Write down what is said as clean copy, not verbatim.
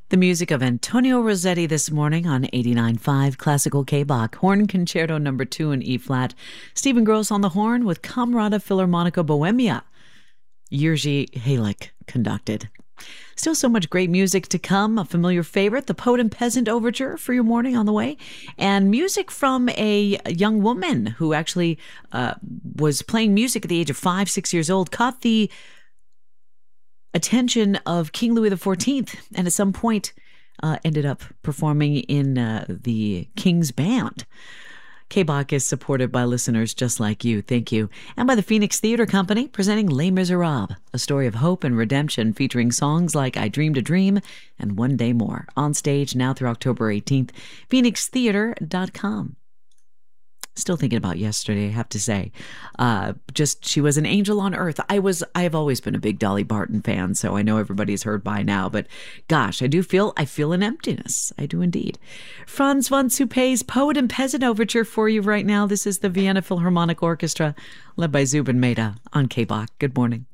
The music of Antonio Rossetti this morning on 89.5 Classical K-Bach. Horn Concerto No. 2 in E-flat. Stephen Gross on the horn with Camerata Philharmonica Bohemia. Jerzy Halik conducted. Still so much great music to come. A familiar favorite, the Poet and Peasant Overture for your morning on the way. And music from a young woman who actually was playing music at the age of 5-6 years old, caught the attention of King Louis XIV, and at some point ended up performing in the King's Band. K-Bach is supported by listeners just like you. Thank you. And by the Phoenix Theater Company, presenting Les Miserables, a story of hope and redemption featuring songs like I Dreamed a Dream and One Day More. On stage now through October 18th, phoenixtheater.com. Still thinking about yesterday, I have to say. She was an angel on earth. I have always been a big Dolly Parton fan, so I know everybody's heard by now, but gosh, I feel an emptiness. I do indeed. Franz von Suppé's Poet and Peasant Overture for you right now. This is the Vienna Philharmonic Orchestra, led by Zubin Mehta on K-Bach. Good morning.